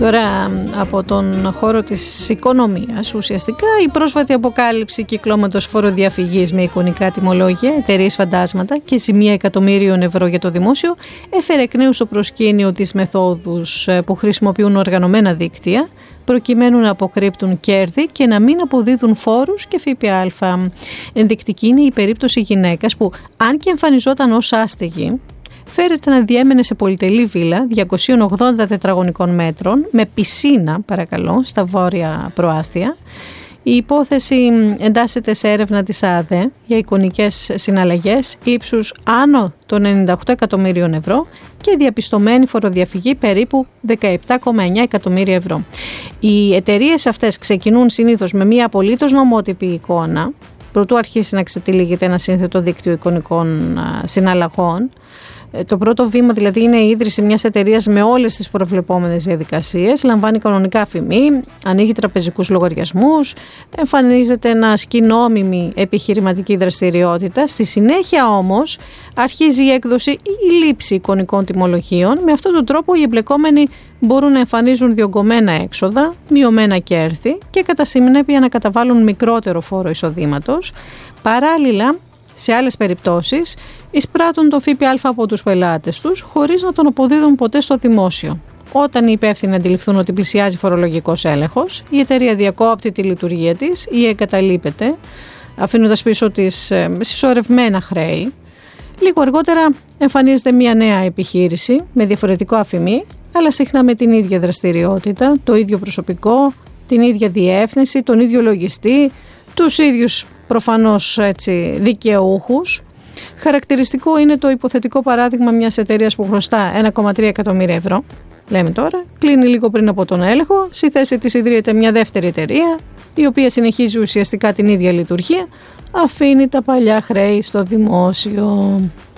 Τώρα από τον χώρο της οικονομίας, ουσιαστικά η πρόσφατη αποκάλυψη κυκλώματος φοροδιαφυγής με εικονικά τιμολόγια, εταιρείες φαντάσματα και ζημία εκατομμύριων ευρώ για το δημόσιο έφερε εκ νέου στο προσκήνιο τις μεθόδους που χρησιμοποιούν οργανωμένα δίκτυα προκειμένου να αποκρύπτουν κέρδη και να μην αποδίδουν φόρους και ΦΠΑ. Ενδεικτική είναι η περίπτωση γυναίκας που, αν και εμφανιζόταν ως άστεγη, φέρεται να διέμενε σε πολυτελή βίλα 280 τετραγωνικών μέτρων με πισίνα, παρακαλώ, στα βόρεια προάστια. Η υπόθεση εντάσσεται σε έρευνα της ΑΔΕ για εικονικές συναλλαγές ύψους άνω των 98 εκατομμύριων ευρώ και διαπιστωμένη φοροδιαφυγή περίπου 17,9 εκατομμύρια ευρώ. Οι εταιρείες αυτές ξεκινούν συνήθως με μια απολύτως νομότυπη εικόνα, προτού αρχίσει να ξετυλίγεται ένα σύνθετο δίκτυο εικονικών συναλλαγών. Το πρώτο βήμα δηλαδή είναι η ίδρυση μιας εταιρείας με όλες τις προβλεπόμενες διαδικασίες, λαμβάνει κανονικά φημή, ανοίγει τραπεζικούς λογαριασμούς, εμφανίζεται ένα ασκεί νόμιμη επιχειρηματική δραστηριότητα. Στη συνέχεια όμως αρχίζει η έκδοση ή η λήψη εικονικών τιμολογίων. Με αυτόν τον τρόπο οι εμπλεκόμενοι μπορούν να εμφανίζουν διωγγωμένα έξοδα, μειωμένα κέρδη και κατά συνέπεια να καταβάλουν μικρότερο φόρο εισοδήματος. Παράλληλα, σε άλλες περιπτώσεις, εισπράττουν το ΦΠΑ από τους πελάτες τους χωρίς να τον αποδίδουν ποτέ στο δημόσιο. Όταν οι υπεύθυνοι αντιληφθούν ότι πλησιάζει φορολογικός έλεγχος, η εταιρεία διακόπτει τη λειτουργία της ή εγκαταλείπεται, αφήνοντας πίσω της συσσωρευμένα χρέη. Λίγο αργότερα εμφανίζεται μια νέα επιχείρηση με διαφορετικό αφημί, αλλά συχνά με την ίδια δραστηριότητα, το ίδιο προσωπικό, την ίδια διεύθυνση, τον ίδιο λογιστή, τους ίδιους προφανώς δικαιούχους. Χαρακτηριστικό είναι το υποθετικό παράδειγμα μιας εταιρείας που χρωστά 1,3 εκατομμύρια ευρώ. Λέμε τώρα, κλείνει λίγο πριν από τον έλεγχο, στη θέση της ιδρύεται μια δεύτερη εταιρεία, η οποία συνεχίζει ουσιαστικά την ίδια λειτουργία, αφήνει τα παλιά χρέη στο δημόσιο.